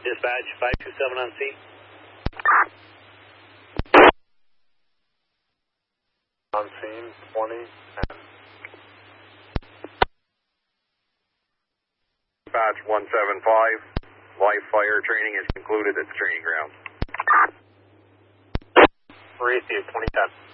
Dispatch 527 on scene. On scene, 20, 10. Dispatch 175, live fire training is concluded at the training grounds. Received, 2010.